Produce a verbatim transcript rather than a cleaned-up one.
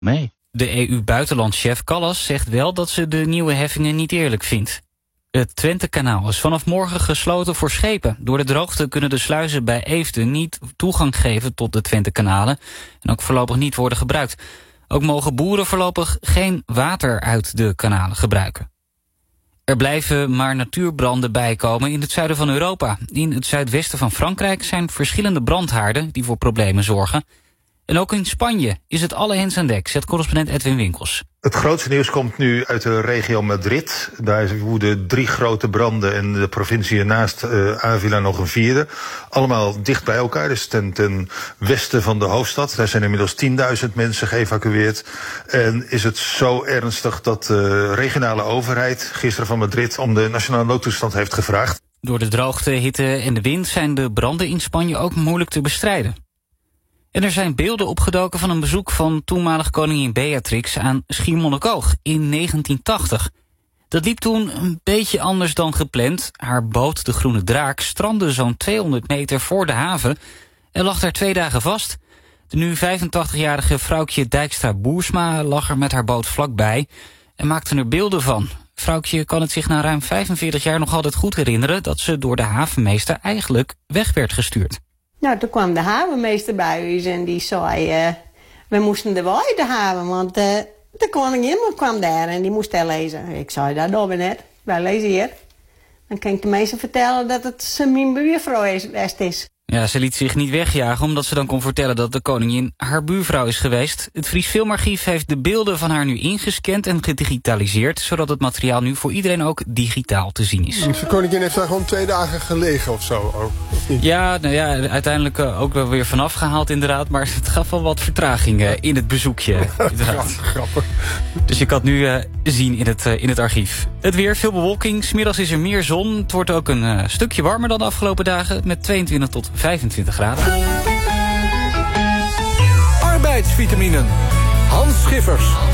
Nee. De E U-buitenlandchef Kallas zegt wel dat ze de nieuwe heffingen niet eerlijk vindt. Het Twentekanaal is vanaf morgen gesloten voor schepen. Door de droogte kunnen de sluizen bij Eefden niet toegang geven tot de Twentekanalen en ook voorlopig niet worden gebruikt. Ook mogen boeren voorlopig geen water uit de kanalen gebruiken. Er blijven maar natuurbranden bijkomen in het zuiden van Europa. In het zuidwesten van Frankrijk zijn verschillende brandhaarden die voor problemen zorgen. En ook in Spanje is het alle hens aan dek, zegt correspondent Edwin Winkels. Het grootste nieuws komt nu uit de regio Madrid. Daar woeden drie grote branden en de provincie ernaast, uh, Avila, nog een vierde. Allemaal dicht bij elkaar, dus ten, ten westen van de hoofdstad. Daar zijn inmiddels tienduizend mensen geëvacueerd. En is het zo ernstig dat de regionale overheid gisteren van Madrid om de nationale noodtoestand heeft gevraagd. Door de droogte, hitte en de wind zijn de branden in Spanje ook moeilijk te bestrijden. En er zijn beelden opgedoken van een bezoek van toenmalig koningin Beatrix aan Schiermonnikoog in negentien tachtig. Dat liep toen een beetje anders dan gepland. Haar boot, de Groene Draak, strandde zo'n tweehonderd meter voor de haven en lag daar twee dagen vast. De nu vijfentachtigjarige vrouwtje Dijkstra-Boersma lag er met haar boot vlakbij en maakte er beelden van. Vrouwtje kan het zich na ruim vijfenveertig jaar nog altijd goed herinneren dat ze door de havenmeester eigenlijk weg werd gestuurd. Nou, toen kwam de havenmeester bij ons en die zei, uh, we moesten er wel uit de haven, want uh, de koningin kwam daar en die moest daar lezen. Ik zei, dat doen we net, wij lezen hier. Dan kan ik de meester vertellen dat het mijn buurvrouw is, is. Ja, ze liet zich niet wegjagen omdat ze dan kon vertellen dat de koningin haar buurvrouw is geweest. Het Fries Filmarchief heeft de beelden van haar nu ingescand en gedigitaliseerd, zodat het materiaal nu voor iedereen ook digitaal te zien is. De koningin heeft daar gewoon twee dagen gelegen of zo ook, of niet? Ja, nou ja, uiteindelijk uh, ook wel weer vanaf gehaald inderdaad, maar het gaf wel wat vertraging uh, in het bezoekje. Grappig, grappig. Dus je kan het nu uh, zien in het, uh, in het archief. Het weer, veel bewolking, 's middags is er meer zon. Het wordt ook een uh, stukje warmer dan de afgelopen dagen met tweeëntwintig tot vijfentwintig graden. Arbeidsvitaminen. Hans Schiffers.